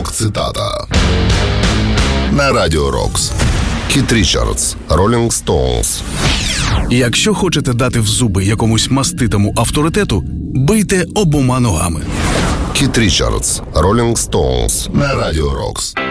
Рок-цитата. На Радіо Рокс. Кіт Річардс, Rolling Stones. Якщо хочете дати в зуби якомусь маститому авторитету, бийте обома ногами. Кіт Річардс, Rolling Stones. На Радіо Рокс.